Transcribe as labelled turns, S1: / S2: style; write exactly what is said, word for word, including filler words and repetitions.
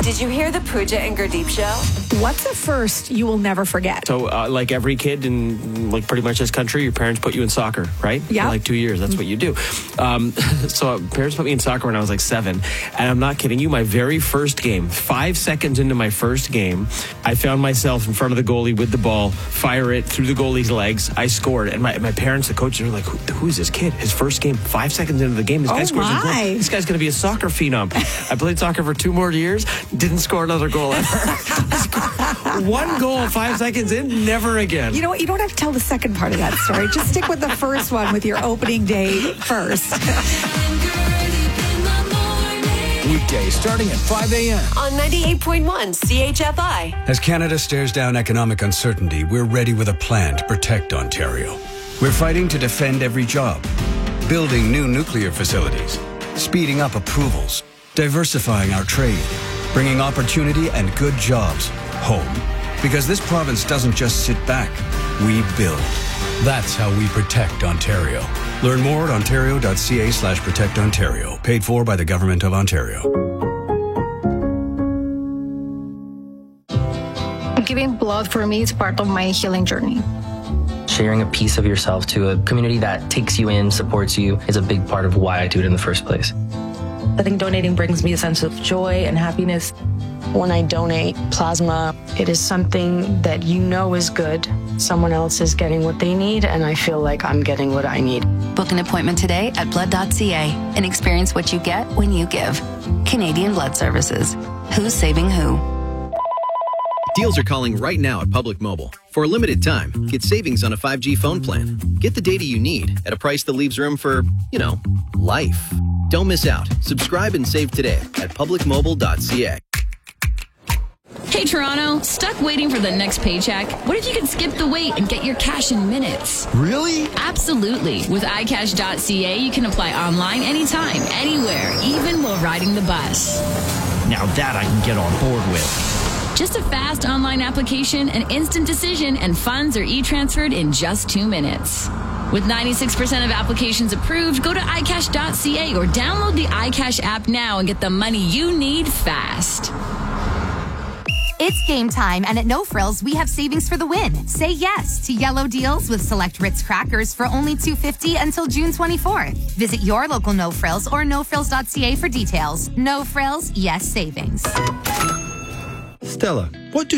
S1: Did you hear the Pooja and Gurdeep show?
S2: What's a first you will never forget?
S3: So, uh, like every kid in like pretty much this country, your parents put you in soccer, right?
S2: Yeah.
S3: For like two years. That's what you do. Um, so, uh, parents put me in soccer when I was like seven. And I'm not kidding you. My very first game, five seconds into my first game, I found myself in front of the goalie with the ball, fire it through the goalie's legs. I scored. And my, my parents, the coaches, were like, Who, who is this kid? His first game, five seconds into the game, this guy
S2: Oh
S3: scores a goal.
S2: my.
S3: This guy's going to be a soccer phenom. I played soccer for two more years, didn't score another goal ever. One goal five seconds in, never again.
S2: You know what? You don't have to tell the second part of that story. Just stick with the first one with your opening day first.
S4: Weekdays starting at five a.m.
S1: On ninety-eight point one C H F I.
S4: As Canada stares down economic uncertainty, we're ready with a plan to protect Ontario. We're fighting to defend every job, building new nuclear facilities, speeding up approvals, diversifying our trade, bringing opportunity and good jobs home. Because this province doesn't just sit back, we build. That's how we protect Ontario. Learn more at ontario.ca slash protect Ontario. Paid for by the Government of Ontario.
S5: Giving blood for me is part of my healing journey.
S6: Sharing a piece of yourself to a community that takes you in, supports you, is a big part of why I do it in the first place.
S7: I think donating brings me a sense of joy and happiness. When I donate plasma, it is something that you know is good. Someone else is getting what they need, and I feel like I'm getting what I need.
S8: Book an appointment today at blood dot c a and experience what you get when you give. Canadian Blood Services. Who's saving who?
S9: Deals are calling right now at Public Mobile. For a limited time, get savings on a five G phone plan. Get the data you need at a price that leaves room for, you know, life. Don't miss out. Subscribe and save today at public mobile dot c a.
S10: Hey Toronto, stuck waiting for the next paycheck? What if you could skip the wait and get your cash in minutes?
S11: Really?
S10: Absolutely. With i cash dot c a, you can apply online anytime, anywhere, even while riding the bus.
S11: Now that I can get on board with.
S10: Just a fast online application, an instant decision, and funds are e-transferred in just two minutes. With ninety-six percent of applications approved, go to i cash dot c a or download the iCash app now and get the money you need fast.
S12: It's game time, and at No Frills, we have savings for the win. Say yes to yellow deals with select Ritz crackers for only two dollars and fifty cents until June twenty-fourth. Visit your local No Frills or no frills dot c a for details. No Frills, yes savings.
S13: Stella, what do